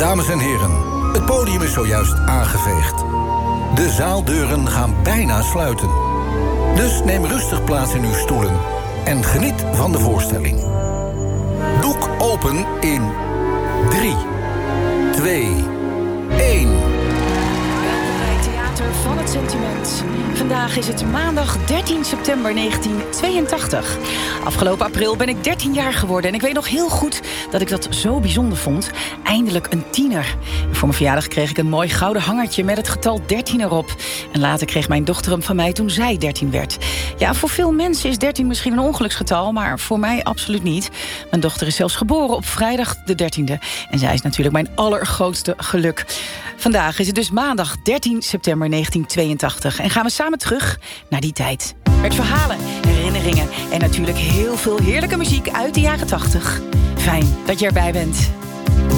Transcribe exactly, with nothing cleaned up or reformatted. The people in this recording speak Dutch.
Dames en heren, het podium is zojuist aangeveegd. De zaaldeuren gaan bijna sluiten. Dus neem rustig plaats in uw stoelen en geniet van de voorstelling. Doek open in drie, twee, één. Van het sentiment. Vandaag is het maandag dertien september negentien tweeëntachtig. Afgelopen april ben ik dertien jaar geworden en ik weet nog heel goed dat ik dat zo bijzonder vond. Eindelijk een tiener. En voor mijn verjaardag kreeg ik een mooi gouden hangertje met het getal dertien erop. En later kreeg mijn dochter hem van mij toen zij dertien werd. Ja, voor veel mensen is dertien misschien een ongeluksgetal, maar voor mij absoluut niet. Mijn dochter is zelfs geboren op vrijdag de dertiende. En zij is natuurlijk mijn allergrootste geluk. Vandaag is het dus maandag dertien september negentien tweeëntachtig. En gaan we samen terug naar die tijd. Met verhalen, herinneringen en natuurlijk heel veel heerlijke muziek uit de jaren tachtig. Fijn dat je erbij bent.